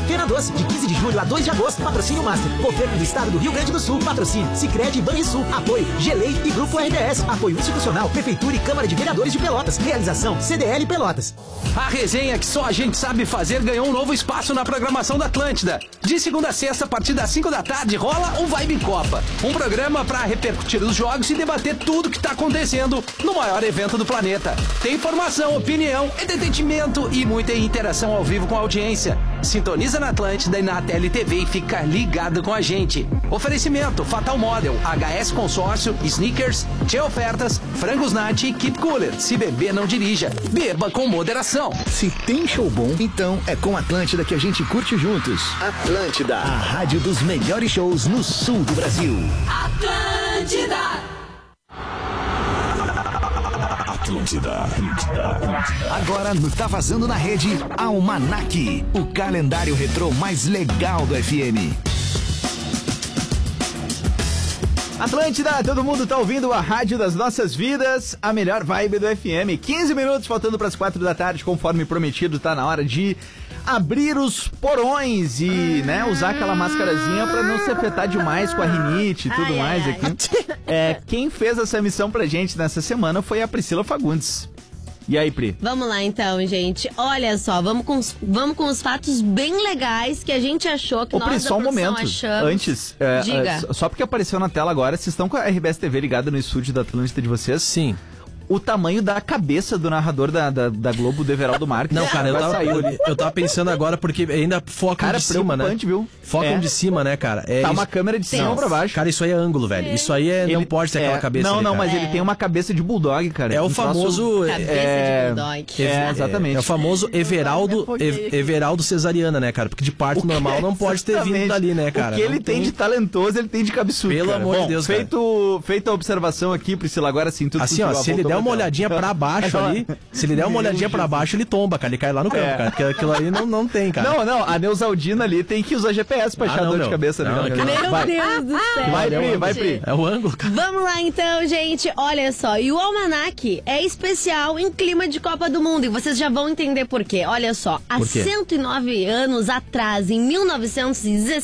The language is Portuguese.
Fena Doce, de 15 de julho a 2 de agosto. Patrocínio Master. Governo do Estado do Rio Grande do Sul. Patrocínio Sicredi e Banrisul. Apoio Gelei e Grupo RBS. Apoio institucional Prefeitura e Câmara de Vereadores de Pelotas. Realização CDL Pelotas. A resenha que só a gente sabe fazer ganhou um novo espaço na programação da Atlântida. De segunda a sexta, a partir das 5 da tarde, rola o Vibe Copa. Um programa para repercutir os jogos e debater tudo que tá acontecendo no maior evento do planeta. Tem informação, opinião, entretenimento e muita interação ao vivo com a audiência. Sintoniza na Atlântida e na TeleTV e fica ligado com a gente. Oferecimento Fatal Model, HS Consórcio, Sneakers, Tchê Ofertas, Frangos Nati e Keep Cooler. Se beber, não dirija. Beba com moderação. Se tem show bom, então é com Atlântida que a gente curte juntos. Atlântida, a rádio dos melhores shows no sul do Brasil. Atlântida. Agora no Tá Vazando na Rede, Almanac, o calendário retrô mais legal do FM. Atlântida, todo mundo tá ouvindo a rádio das nossas vidas, a melhor vibe do FM. 15 minutos faltando para as 4 da tarde, conforme prometido, tá na hora de abrir os porões e, né, usar aquela mascarazinha pra não se afetar demais com a rinite e tudo mais aqui. Quem fez essa missão pra gente nessa semana foi a Priscila Fagundes. E aí, Pri? Vamos lá então, gente. Olha só, vamos com os fatos bem legais que a gente achou, que nós da produção achamos. Antes, Diga. Só porque apareceu na tela agora, vocês estão com a RBS TV ligada no estúdio da Atlântida de vocês? Sim. O tamanho da cabeça do narrador da Globo, do Everaldo Marques. Não, cara, eu tava pensando agora porque ainda focam de cima, né? Viu? Focam de cima, né, cara? Tá uma câmera de cima pra baixo. Cara, isso aí é ângulo, velho. Isso aí não pode ser aquela cabeça. Não, ali, mas ele tem uma cabeça de bulldog, cara. É o famoso... Cabeça de bulldog. Exatamente. É o famoso Everaldo cesariana, né, cara? Porque de parto normal não pode ter vindo dali, né, cara? O que ele tem de talentoso, ele tem de cabeçudo. Pelo amor de Deus, feita a observação aqui, Priscila, agora sim, tudo assim, ó, se ele der uma olhadinha pra baixo ali, se ele der uma olhadinha pra baixo, ele tomba, cara, ele cai lá no campo, cara, porque aquilo aí não tem, cara. Não, a Neusaldina ali tem que usar GPS pra achar dor de cabeça. Meu Deus do céu. Vai, Pri. É o ângulo, cara. Vamos lá então, gente, olha só, e o Almanac é especial em clima de Copa do Mundo, e vocês já vão entender por quê. Olha só, há 109 anos atrás, em 1916,